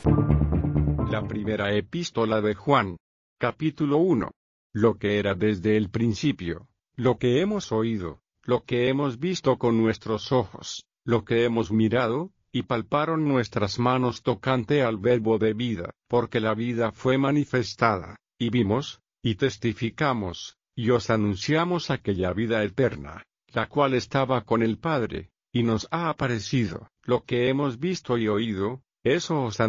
La primera epístola de Juan. Capítulo 1. Lo que era desde el principio, lo que hemos oído, lo que hemos visto con nuestros ojos, lo que hemos mirado, y palparon nuestras manos tocante al Verbo de vida, porque la vida fue manifestada, y vimos, y testificamos, y os anunciamos aquella vida eterna, la cual estaba con el Padre, y nos ha aparecido. Lo que hemos visto y oído, eso os